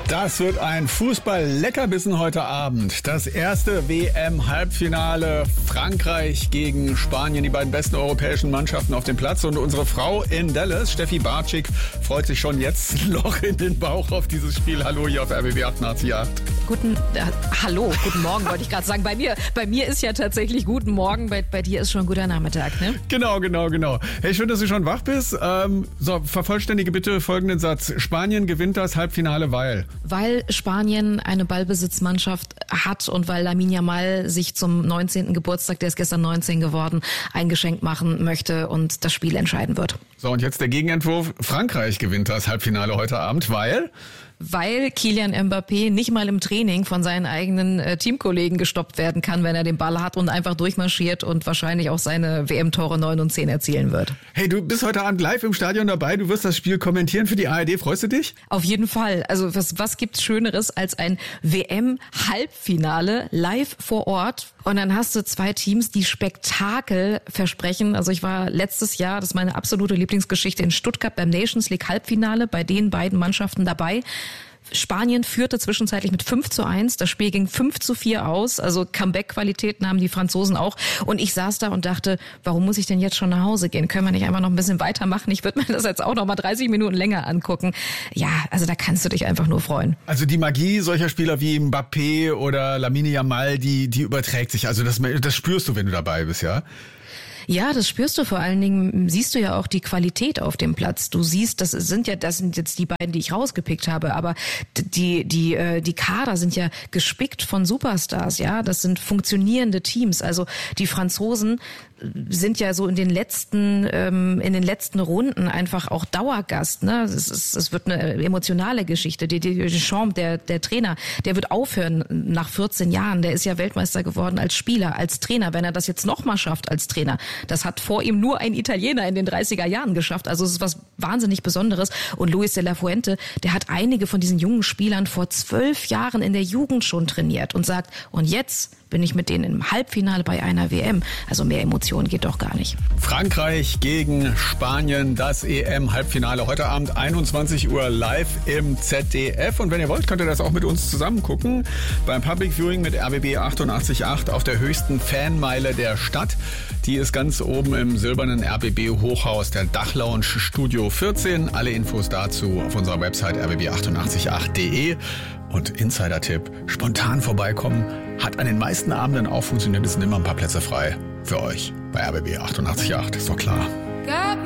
Das wird ein Fußball-Leckerbissen heute Abend. Das erste WM-Halbfinale, Frankreich gegen Spanien, die beiden besten europäischen Mannschaften auf dem Platz. Und unsere Frau in Dallas, Steffi Bartschik, freut sich schon jetzt ein Loch in den Bauch auf dieses Spiel. Hallo hier auf RBB 88.8. Hallo, guten Morgen wollte ich gerade sagen. Bei mir ist ja tatsächlich guten Morgen, bei dir ist schon guter Nachmittag, ne? Genau. Hey, schön, dass du schon wach bist. Vervollständige bitte folgenden Satz. Spanien gewinnt das Halbfinale, weil? Weil Spanien eine Ballbesitzmannschaft hat und weil Lamine Yamal sich zum 19. Geburtstag, der ist gestern 19 geworden, ein Geschenk machen möchte und das Spiel entscheiden wird. So, und jetzt der Gegenentwurf. Frankreich gewinnt das Halbfinale heute Abend, weil? Weil Kylian Mbappé nicht mal im Training von seinen eigenen Teamkollegen gestoppt werden kann, wenn er den Ball hat und einfach durchmarschiert und wahrscheinlich auch seine WM-Tore 9 und 10 erzielen wird. Hey, du bist heute Abend live im Stadion dabei, du wirst das Spiel kommentieren für die ARD, freust du dich? Auf jeden Fall. Also was gibt's Schöneres als ein WM-Halbfinale live vor Ort? Und dann hast du zwei Teams, die Spektakel versprechen. Also ich war letztes Jahr, das ist meine absolute Lieblingsgeschichte, in Stuttgart beim Nations League Halbfinale bei den beiden Mannschaften dabei. Spanien führte zwischenzeitlich mit 5:1. Das Spiel ging 5:4 aus. Also Comeback-Qualitäten haben die Franzosen auch. Und ich saß da und dachte, warum muss ich denn jetzt schon nach Hause gehen? Können wir nicht einfach noch ein bisschen weitermachen? Ich würde mir das jetzt auch noch mal 30 Minuten länger angucken. Ja, also da kannst du dich einfach nur freuen. Also die Magie solcher Spieler wie Mbappé oder Lamine Yamal, die überträgt sich. Also das spürst du, wenn du dabei bist, ja? Ja, das spürst du. Vor allen Dingen siehst du ja auch die Qualität auf dem Platz. Du siehst, das sind jetzt die beiden, die ich rausgepickt habe, aber die Kader sind ja gespickt von Superstars, ja. Das sind funktionierende Teams. Also die Franzosen sind ja so in den letzten Runden einfach auch Dauergast, ne? Es wird eine emotionale Geschichte. Deschamps, der Trainer, der wird aufhören nach 14 Jahren. Der ist ja Weltmeister geworden als Spieler, als Trainer. Wenn er das jetzt nochmal schafft als Trainer, das hat vor ihm nur ein Italiener in den 30er Jahren geschafft. Also es ist was wahnsinnig Besonderes. Und Luis de la Fuente, der hat einige von diesen jungen Spielern vor 12 Jahren in der Jugend schon trainiert und sagt, und jetzt bin ich mit denen im Halbfinale bei einer WM. Also mehr Emotionen geht doch gar nicht. Frankreich gegen Spanien, das EM-Halbfinale. Heute Abend 21 Uhr live im ZDF. Und wenn ihr wollt, könnt ihr das auch mit uns zusammen gucken. Beim Public Viewing mit RBB 88.8 auf der höchsten Fanmeile der Stadt. Die ist ganz oben im silbernen RBB-Hochhaus der Dachlounge Studio 14. Alle Infos dazu auf unserer Website rbb888.de. Und Insider-Tipp, spontan vorbeikommen, hat an den meisten Abenden auch funktioniert. Es sind immer ein paar Plätze frei für euch bei RBB 88.8, ist doch klar.